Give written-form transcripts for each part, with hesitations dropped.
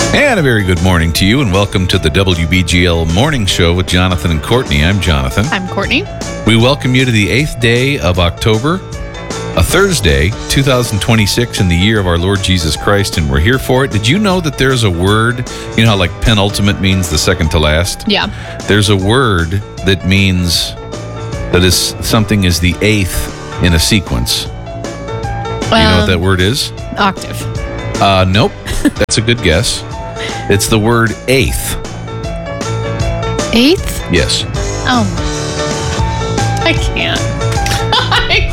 And a very good morning to you, and welcome to the WBGL Morning Show with Jonathan and Courtney. I'm Jonathan. I'm Courtney. We welcome you to the 8th day of October, a Thursday, 2026, in the year of our Lord Jesus Christ, and we're here for it. Did you know that there's a word, you know how like penultimate means the second to last? Yeah. There's a word that means that is something is the eighth in a sequence. Do you know what that word is? Octave. Nope. That's a good guess. It's the word eighth. Eighth? Yes. Oh. I can't. I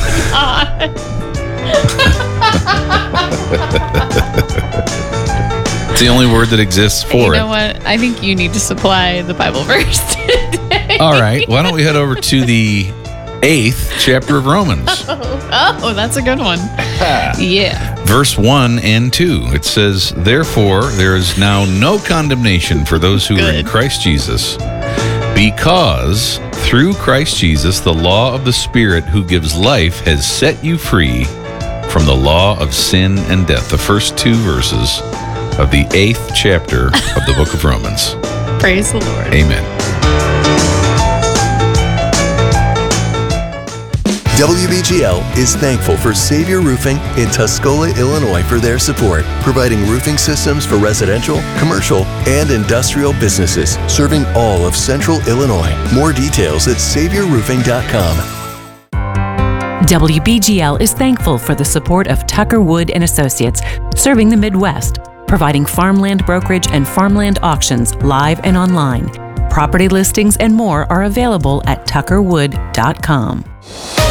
cannot. It's the only word that exists for it. You know what? I think you need to supply the Bible verse today. All right. Why don't we head over to the 8th chapter of Romans? Oh, that's a good one. Yeah. Verse 1 and 2. It says, "Therefore, there is now no condemnation for those who are in Christ Jesus, because through Christ Jesus, the law of the Spirit who gives life has set you free from the law of sin and death." The first two verses of the 8th chapter of the book of Romans. Praise the Lord. Amen. WBGL is thankful for Savior Roofing in Tuscola, Illinois for their support, providing roofing systems for residential, commercial, and industrial businesses, serving all of Central Illinois. More details at SaviorRoofing.com. WBGL is thankful for the support of Tucker Wood & Associates, serving the Midwest, providing farmland brokerage and farmland auctions live and online. Property listings and more are available at tuckerwood.com.